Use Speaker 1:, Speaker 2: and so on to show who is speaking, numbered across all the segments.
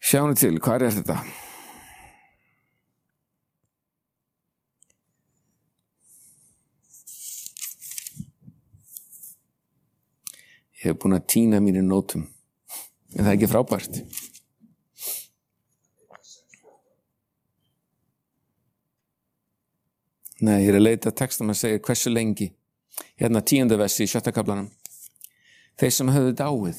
Speaker 1: Sjáum til, hvað þetta? Ég hef búin að týna mínum nótum, en það ekki frábært. Nei, ég að leita textum að segja hversu lengi. Hérna 10. versi í 7. kaflanum. Þeir sem höfðu dáið.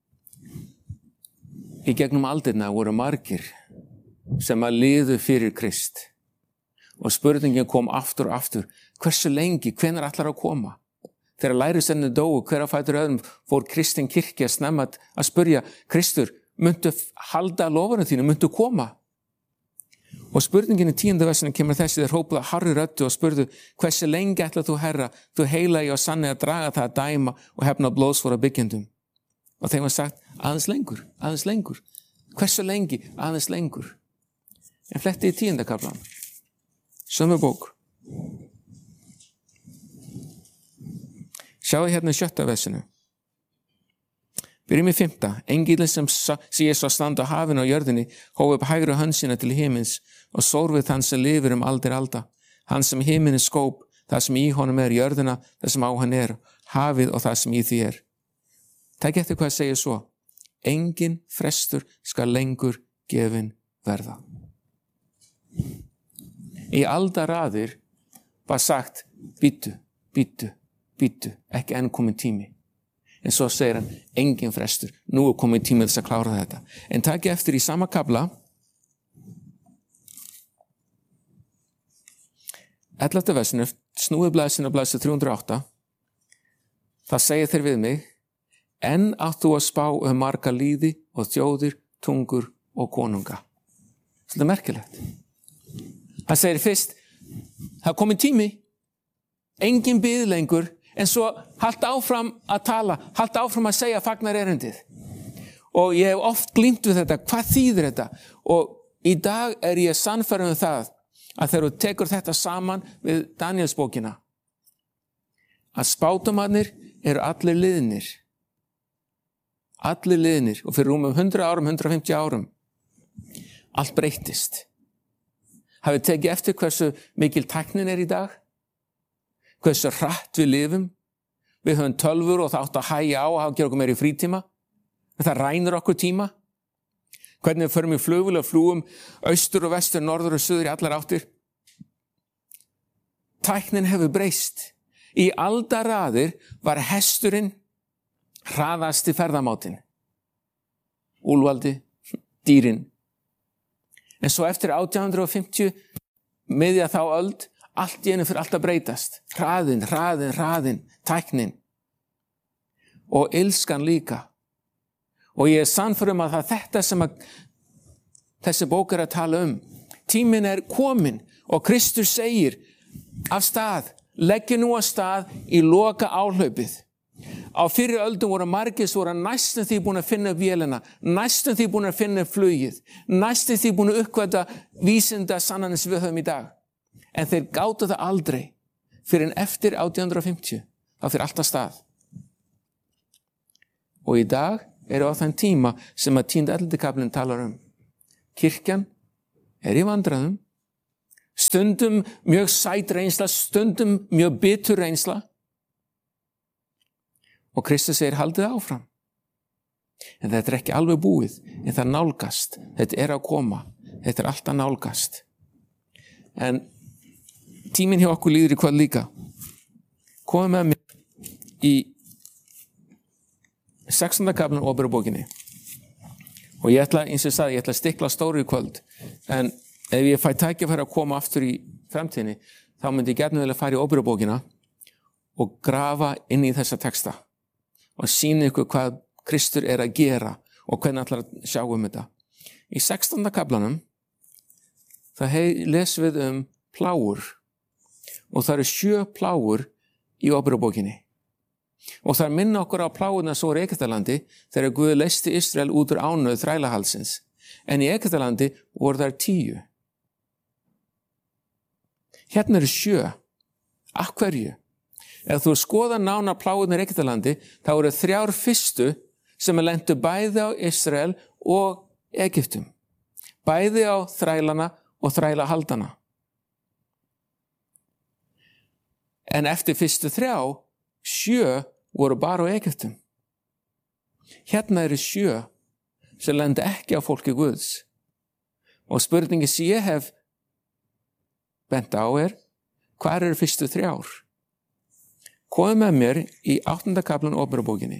Speaker 1: Í gegnum aldirna voru margir sem að liðu fyrir Krist. Og spurningin kom aftur og aftur. Hversu lengi, hvenær ætlar að koma? Þegar lærisveinarnir dóu, hver á fætur öðrum fór kristin kirkja snemma að spyrja, Kristur, muntu halda loforðum þínu, muntu koma? Og spurningin í 10. versinu kemur þessi, þeir hrópuðu hárri röddu og spurðu, hversu lengi ætlar þú, Herra, þú heilagi og sanni að draga það að dæma og hefna blóðsvora byggjendum? Og þeim var sagt, aðeins lengur, aðeins lengur. Hversu lengi? Aðeins lengur. En fletti í 10. kaflan. Sömu bók. Sjáu hérna í 7. versinu. Byrjum í 5. Engillinn sem sé svo standa á hafinu og jörðinni hóf upp hægri hönd sína til himins og sór við þann sem lifir aldir alda. Hann sem himinin skóp, það sem í honum jörðina, það sem á hann hafið og það sem í því Takk eftir hvað segir svo. Engin frestur skal lengur gefin verða. Í aldaraðir var sagt, bíddu, ekki enn komin tími. En svo segir hann, engin frestur. Nú komin tími þess að klára þetta. En takk eftir í sama kafla, 11. versinu, snúið blaðsinn á blaðsinu 308, það segir þeir við mig, enn átt þú að spá marga líði og þjóðir, tungur og konunga. Þetta merkilegt. Hann segir fyrst, það komin tími, engin bið lengur, en svo halda áfram að tala, halda áfram að segja fagnar erindið. Og ég hef oft glímt við þetta, hvað þýðir þetta? Og í dag ég sannfærður það, að þegar þú tekur þetta saman við Danielsbókina, að spátumarnir allir liðnir. Allir liðnir, og fyrir rúmum 100 árum, 150 árum. Allt breyttist. Hafið tekið eftir hversu mikil tæknin í dag? Hversu hratt við lifum? Við höfum tölvur og það átt að hægja á að gera okkur meira í frítíma. Það rænir okkur tíma. Hvernig við förum í flugvél og flúum austur og vestur, norður og suður í allar áttir. Tæknin hefur breyst. Í aldaraðir var hesturinn hraðasti ferðamátin. Úlfaldi, dýrin. En svo eftir 1850, miðja þá öld, allt í einu fyrir allt að breytast. Hraðin, tæknin. Og illskan líka. Og ég sannfærum að það þetta sem þessi bók að tala Tíminn komin og Kristur segir af stað, leggja nú af stað í loka áhlaupið. Á fyrri öldum voru margir sem voru næstum því búin að finna upp vélina, næstum því búin að finna upp flugið, næstum því búin að uppkvæta vísinda sannanir sem við höfum í dag. En þeir gátu það aldrei fyrir en eftir 1850, þá fyrir allt af stað. Og í dag á þann tíma sem að 10. 11. kaflinn talar Kirkjan í vandræðum, stundum mjög sæt reynsla, stundum mjög bitur reynsla. Og Kristus segir, haldið áfram. En þetta ekki alveg búið, en það nálgast. Þetta að koma, þetta alltaf nálgast. En tíminn hjá okkur líður í hvað líka. Komið með mér í 16. kaflinn Óperubókinni. Og ég ætla að stikla stóru í kvöld. En ef ég fæ tækifæri að koma aftur í framtíðinni, þá myndi ég gjarnan vilja fara í Óperubókina og grafa inn í þessa texta. Og sýna ykkur hvað Kristur að gera og hvernig ætlar að sjá þetta. Í 16. kaflanum, það lesum við plágur. Og það eru 7 plágur í Óperubókinni. Og það minna okkur á plágurnar svo í Egyptalandi þegar Guð leysti Ísrael út úr ánauð þrælahaldsins. En í Egyptalandi voru þær 10. Hérna eru 7. Af hverju? Ef þú skoðar nánar plágurnar í Egyptalandi, þá eru 3 fyrstu sem lentu bæði á Ísrael og Egyptum. bæði á þrælana og þrælahaldana. En eftir fyrstu 3, 7 voru bara á Egyptum. Hérna eru 7 sem lenda ekki á fólki Guðs. Og spurningi sem ég hef bent á hvað eru fyrstu 3? Komið með mér í 8. kaflan Opinberabókinni.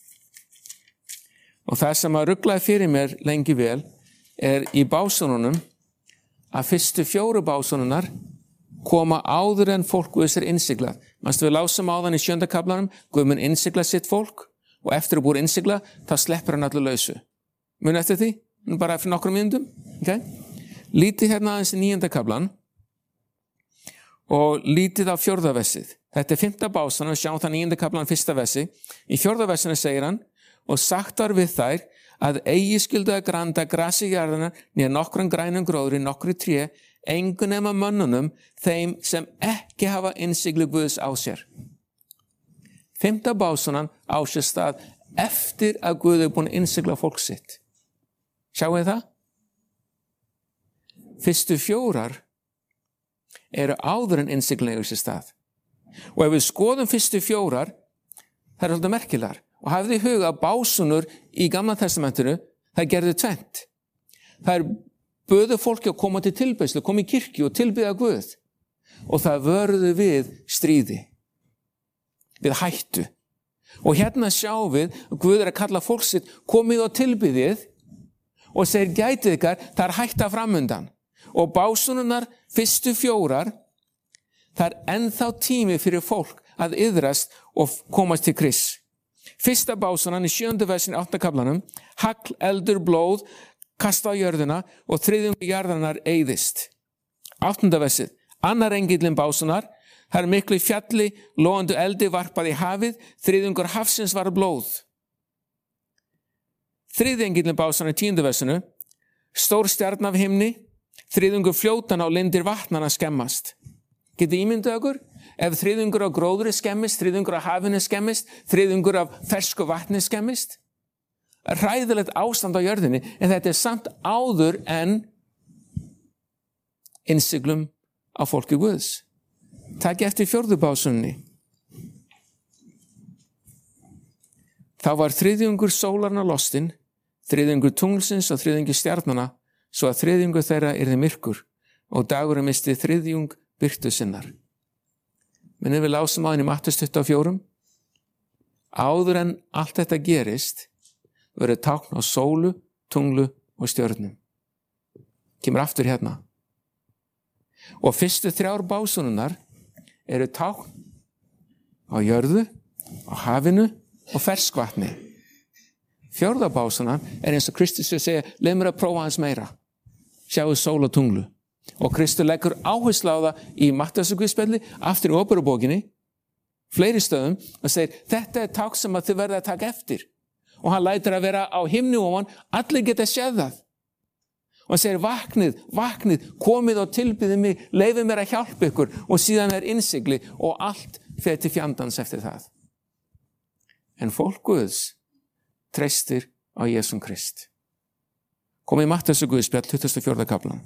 Speaker 1: Og það sem að ruglaði fyrir mér lengi vel í básúnunum að fyrstu 4 básúnunar koma áður en fólk Guðs innsiglað. Manstu við lásum áðan í 7. kaflanum, Guð mun innsigla sitt fólk og eftir að búið innsigla, þá sleppur hann allir lausu. Muni eftir því? Bara fyrir nokkrum mínútum. Okay? Lítið hérna aðeins í 9. kaflan og lítið á 4. versið. Þetta er 5. básan og sjáum það 9. kaflan 1. versi. Í 4. versinu segir hann, og sagt var við þær að eigi skyldu að granda grasi jarðarinnar né nokkrum grænum gróðri, nokkru tré, engu nema mönnunum, þeim sem ekki hafa innsiglu Guðs á sér. 5. básunan á sér stað eftir að Guð er búin að innsigla fólk sitt. Sjáu þið það? Fyrstu 4 eru áður en innsiglun eigur sér stað. Og ef við skoðum fyrstu 4, það er svolítið merkilegar. Og hafið í huga að básunur í Gamla testamentinu, það gerðu 2. Það böðu fólki að koma til tilbeiðslu, koma í kirkju og tilbiðja Guð. Og það vörðu við stríði, við hættu. Og hérna sjáum við að Guð er að kalla fólk sitt, komið og tilbiðið og segir gætið ykkar, það er hætta framundan. Og básununar fyrstu 4, það er ennþá tími fyrir fólk að iðrast og komast til Krists. Fyrsta básunan í 7. versin 8. kaflanum, hagl, eldur, blóð, kasta á jörðina og 3. jarðarinnar eyðist. 8. versið, annar engillinn básunar, það er miklu fjalli, logandi eldi varpað í hafið, 3. hafsins var blóð. 3. engillinn básunar í 10. versinu, stór stjarn af himni, 3. fljótana og lindir vatnana skemmast. Getið ímyndað okkur? Ef 3. af gróðri skemmist, 3. af hafinu skemmist, 3. af fersku vatni skemmist. Hræðilegt ástand á jörðinni, en þetta er samt áður en innsiglum á fólki Guðs. Takk eftir 4. básunni. Þá var 3. sólarna lostinn, 3. tunglsins og 3. stjarnana, svo að 3. þeirra yrði myrkur og dagurinn misti 3. birtu sinnar. Minnum við lásum aðeins í Mattheus 24. Áður en allt þetta gerist, verður tákn á sólu, tunglu og stjörnum. Kemur aftur hérna. Og fyrstu 3 básununar eru tákn á jörðu, á hafinu og ferskvatni. 4. básunan er eins og Kristus segja, leið mér að prófa hans meira. Sjáu sól og tunglu. Og Kristur leggur áherslu á það í Matteusarguðspjalli, aftur í Opinberabókinni, fleiri stöðum, og segir, þetta er tákn sem að þið verða að taka eftir. Og hann lætur að vera á himni ofan, allir geta séð það. Og hann segir, vaknið, komið og tilbyðið mig, leifið mér að hjálpa ykkur, og síðan er innsigli, og allt fer til fjandans eftir það. En fólk Guðs treystir á Jesum Krist. Komið í Matteusarguðspjall, 24. kaflan.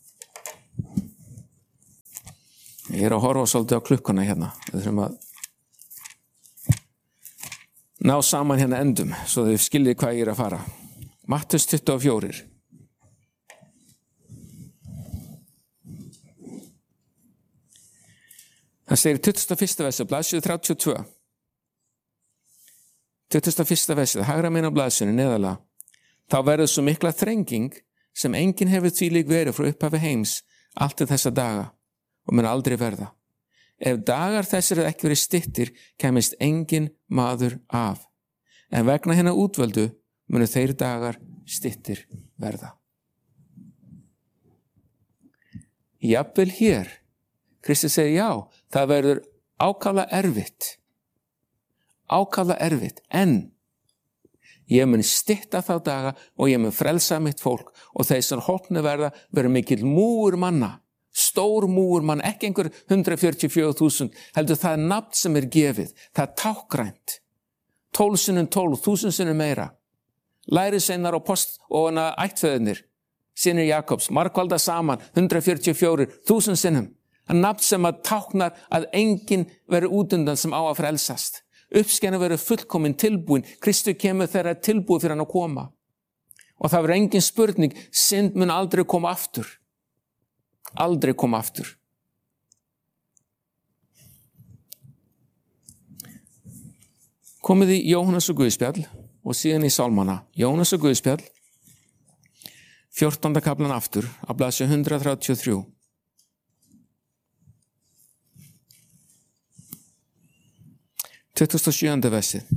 Speaker 1: Ég að horfa svolítið á klukkuna hérna. Við þurfum að ná saman hérna endum, svo þau skiljið hvað ég að fara. Matteus 24. Það segir 21. versi, blaðsíðu 32. 21. versi, hægra megin á blaðsíðunni neðarlega. Þá verður svo mikla þrenging sem enginn hefur þvílík verið frá upphafi heims allt til þessa daga og mun aldrei verða. Ef dagar þessir ekki verið styttir, kemist engin maður af. En vegna hérna útvöldu munu þeir dagar styttir verða. Jafnvel hér, Kristur segir já, það verður ákaflega erfitt, en ég mun stytta þá daga og ég mun frelsa mitt fólk og þeir sem hólpni verður mikill múgur manna, stór múgur mann, ekki einhver 144.000, heldur það er nafn sem er gefið, það er tákgrænt, 12 sinnum 12, 1000 sinnum meira, lærisveinar og ættfeðurnir, synir Jakobs, margvalda saman, 144, 1000 sinnum. Að nafn sem að táknar að enginn veri útundan sem á að frelsast. Uppskenan veri fullkomin tilbúin. Kristur kemur þegar tilbúið fyrir hann að koma. Og það veri engin spurning, synd mun aldrei koma aftur. Aldrei koma aftur. Komið í Jóhannes og Guðspjall og síðan í Sálmana. Jóhannes og Guðspjall, 14. kaflan aftur, á blaðsíðu 133. Tuttugasta og sjöunda versið.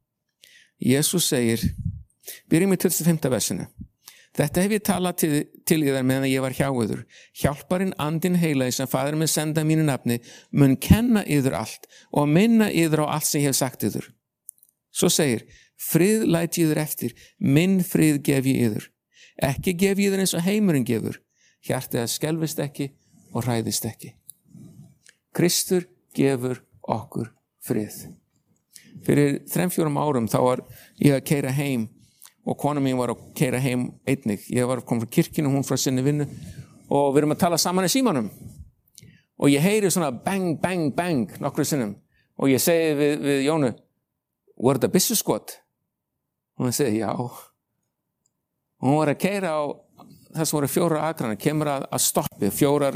Speaker 1: Jesús segir, byrjum í 25. versinu. Þetta hef ég talað til yðar meðan ég var hjá yður. Hjálparinn andinn heilagi sem faðir minn senda mínu nafni mun kenna yður allt og minna yður á allt sem ég hef sagt yður. Svo segir, frið læt yður eftir, minn frið gef ég yður. Ekki gef yður eins og heimurinn gefur. Hjartið að skelfist ekki og hræðist ekki. Kristur gefur okkur frið. Fyrir 3-4 árum þá var ég að keyra heim og kona mín var að keyra heim einnig. Ég var kom frá kirkjunu, hún frá sinni vinnu og við erum að tala saman í símanum. Og ég heyri svona bang, bang, bang nokkru sinnum og ég segi við Jónu, var þetta byssuskot? Og hún segi, já. Og hún var að keyra á það sem voru 4 akrana, kemur að stoppi, 2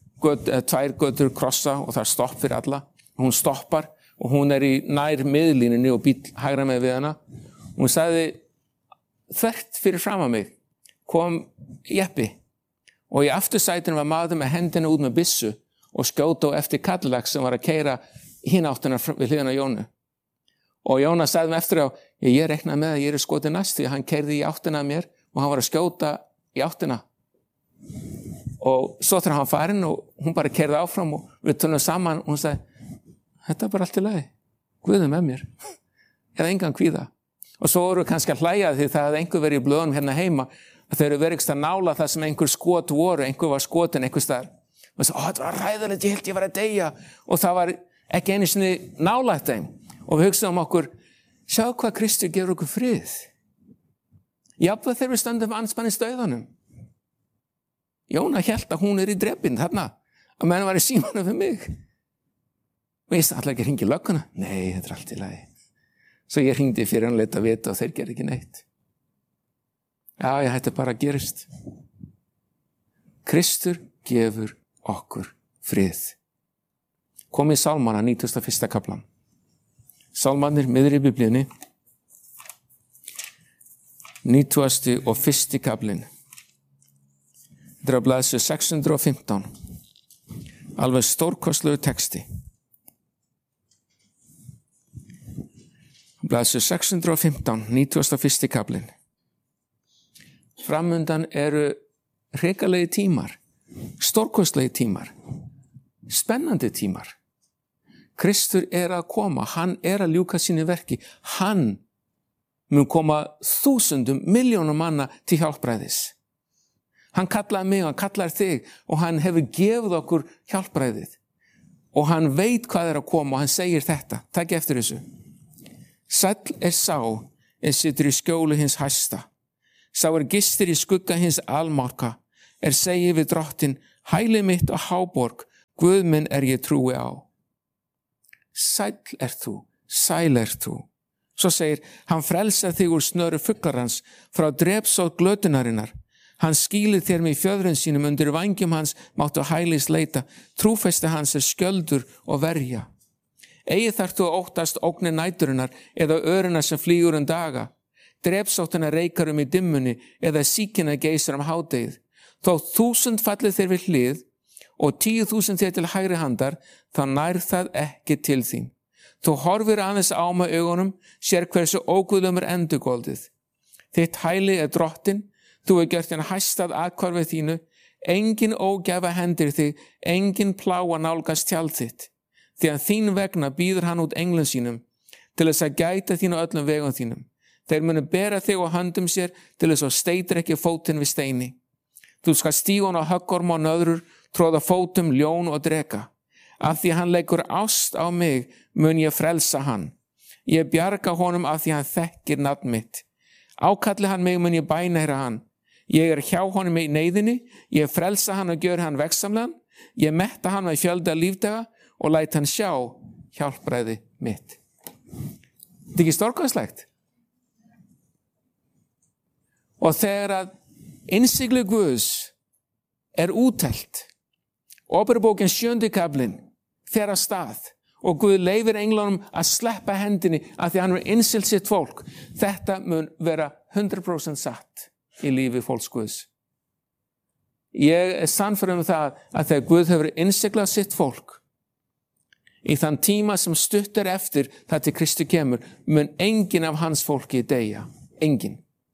Speaker 1: götur krossa og það er stopp fyrir alla. Hún stoppar og hún er í nær miðlínunni og bíll hægra með við hana. Hún sagði, þvert fyrir fram að mig kom jeppi og í aftursætinu var maður með hendina út með byssu og skjóta á eftir Cadillac sem var að keyra hinn áttina við hliðina á Jónu. Og Jóna sagði mig eftir á, ég reknaði með að ég skotið næst því hann keyrði í áttina að mér og hann var að skjóta í áttina. Og svo þegar hann farinn og hún bara keyrði áfram og við tölum saman og hún sagði, þetta er bara allt í lagi, Guð er með mér, ég hafði engan kvíða. Og svo voru við kannski að hlæja því það hefði einhver verið í blöðunum hérna heima, að þeir eru verið ekki að nála það sem einhver skot voru, einhver var skotin einhver staðar. Og það þetta var ræðilegt, ég held ég var að deyja, og það var ekki einu sinni nálægt þeim. Og við hugsaðum okkur, sjá hvað Kristur gefur okkur frið. Jafnvel þegar við stöndum andspænis dauðanum. Jóna hélt að hún er í drepinn þarna, að menn var í símanum fyrir mig. Og ég ætla ekki að hringja í lögguna. Nei, þetta er allt í lagi. Svo ég hringdi fyrir hann að vita og þeir gerði ekki neitt. Já, þetta bara gerist. Kristur gefur okkur frið. Kom í Sálmana, 91. kaflan. Sálmanir miður í Biblíunni. 91. kaflin. Þetta er á blaðsíðu 615. Alveg stórkostlegu texti. Blaðsíðu 615, 91. kaflin. Framundan eru hrikalegi tímar, stórkostlegi tímar, spennandi tímar. Kristur er að koma, hann er að ljúka sínu verki, hann mun koma 1000 milljónum manna til hjálpræðis. Hann kallaði mig, hann kallaði þig og hann hefur gefið okkur hjálpræðið og hann veit hvað er að koma og hann segir þetta, takk eftir þessu. Sæll er sá situr í skjóli hins hæsta. Sá er gistir í skugga hins almáttuga, segir við drottinn, hæli mitt og háborg, Guð minn ég trúi á. Sæll er þú, sæl er þú. Svo segir, hann frelsar þig úr snöru fuglarans, frá drepsótt glötunarinnar. Hann skýlir þér með fjöðrun sínum, undir vængjum hans máttu hælis leita, trúfesti hans skjöldur og verja. Eigi þarft þú að óttast ógnir næturinnar eða öruna sem flýgur daga, drepsóttina reikar í dimmunni eða síkina geysar hádegið. Þó 1000 fallið þér við hlið og 10.000 þér til hægri handar, þá nær það ekki til þín. Þú horfir aðeins á með augunum, sér hversu óguðlumur endurgoldið. Þitt hæli drottinn, þú gert hann hæstað athvarfið þínu, engin ógæfa hendir þig, engin pláa nálgast tjald þitt. Því að þín vegna býður hann út englum sínum, til þess að gæta þín á öllum vegum þínum. Þeir munu bera þig á höndum sér, til þess að steytir ekki fótinn við steini. Þú skal stíga hann á höggorm og nöðrur, tróða fótum, ljón og dreka. Af því hann leggur ást á mig, mun ég frelsa hann. Ég bjarga honum af því hann þekkir nafn mitt. Ákalli hann mig, mun ég bænheyra hann. Ég hjá honum í neyðinni, ég frelsa hann og gjör hann vegsamlegan, ég metta hann með fjölda lífdaga og læt hann sjá hjálpræði mitt. Þetta er ekki stórkostlegt? Og þegar að innsigli Guðs er úttelt, Åpenbaringbókin 7. kaflinn fer af stað og Guð leyfir englunum að sleppa hendinni af því hann hefur innsiglt sitt fólk. Þetta mun vera 100% satt í lífi fólks Guðs. Ég er sannfærður það að þegar Guð hefur innsiglað sitt fólk í þann tíma sem stutt er eftir það til Kristi kemur, mun enginn af hans fólki deyja. Enginn.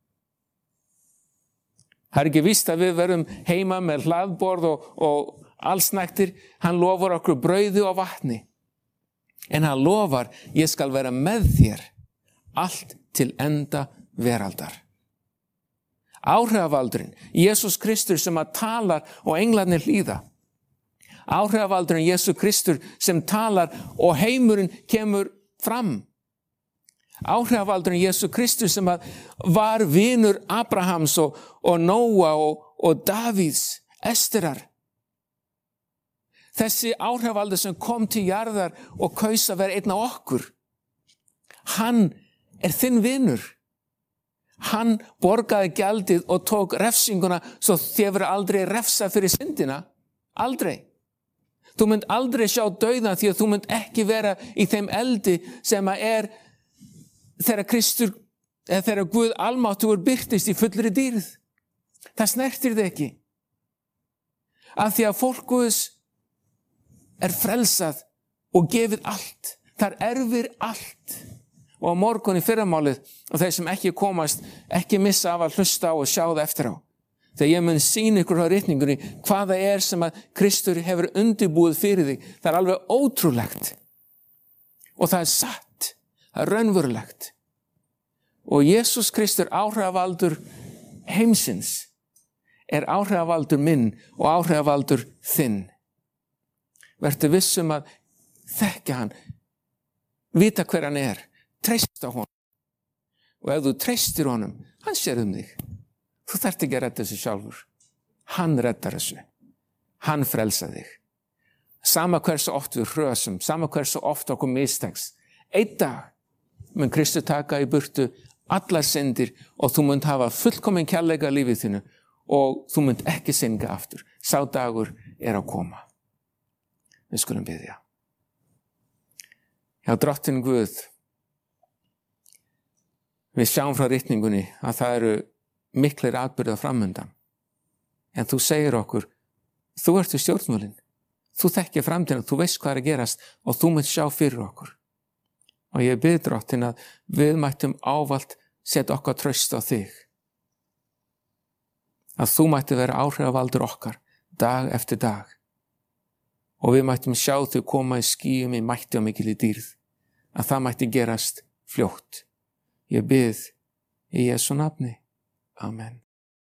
Speaker 1: Það er ekki víst að við verum heima með hlaðborð og allsnægtir. Hann lofar okkur brauði og vatni. En hann lofar, ég skal vera með þér allt til enda veraldar. Áhrifavaldurinn, Jesús Kristur sem að talar og englarnir hlýða. Áhrifavaldurinn, Jesús Kristur sem talar og heimurinn kemur fram. Áhrifavaldurinn, Jesús Kristur sem að var vinur Abrahams og Nóa og Davíðs, Esterar. Þessi áhrifavaldur sem kom til jarðar og kaus að vera einn af okkur. Hann er þinn vinur. Hann borgaði gjaldið og tók refsinguna svo þér verður aldrei refsa fyrir syndina. Aldrei. Þú munt aldrei sjá dauðan því að þú munt ekki vera í þeim eldi sem að er þegar Kristur, eða þegar Guð almáttugur birtist í fullri dýrð. Það snertir þig ekki. Af því að fólk Guðs er frelsað og gefið allt. Það erfir allt. Og á morgun í fyrramálið, og þeir sem ekki komast, ekki missa af að hlusta á og sjá það eftir á. Þegar ég mun sýna ykkur á ritningunni hvað það er sem að Kristur hefur undirbúið fyrir þig. Það er alveg ótrúlegt. Og það er satt. Það er raunverulegt. Og Jesús Kristur, áhrifavaldur heimsins, er áhrifavaldur minn og áhrifavaldur þinn. Vertu vissum að þekkja hann, vita hver hann er, treysta honum. Og ef þú treystir honum, hann sér þig. Þú þarft ekki að redda þessu sjálfur. Hann reddar þessu. Hann frelsar þig. Sama hversu oft við hrösum, sama hversu oft okkur mistekst. Einn dag mun Kristur taka í burtu allar syndir og þú munt hafa fullkominn kærleika í lífið þínu og þú munt ekki synga aftur. Sá dagur er að koma. Við skulum biðja. Já, Drottinn Guð, við sjáum frá ritningunni að það eru miklir atburðar framundan. En þú segir okkur, þú ert í stjórnvölinn. Þú þekkir framtíðina, þú veist hvað er að gerast og þú munt sjá fyrir okkur. Og ég bið Drottinn að við mættum ávallt setja okkar traust á þig. Að þú mætti vera áhrifavaldur okkar dag eftir dag. Og við mættum sjá þau koma í skýjum í mætti og mikil í dýrð. Að það mætti gerast fljótt. Ég bið í Jesú nafni. Amen.